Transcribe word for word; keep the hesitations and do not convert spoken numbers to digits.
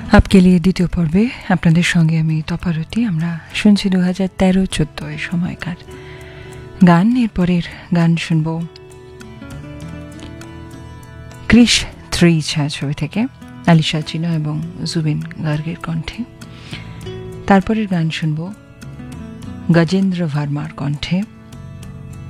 আপকে লিয়ে দ্বিতীয় পর্বে আপনাদের সঙ্গে আমি তপারতি। আমরা শুনছি দু হাজার তেরো চোদ্দো এ সময়কার গান। এরপরের গান শুনব ক্রিশ থ্রি ছায়াছবি থেকে আলিশা চিনো এবং জুবিন গার্গের কণ্ঠে। তারপরের গান শুনব গজেন্দ্র ভার্মার কণ্ঠে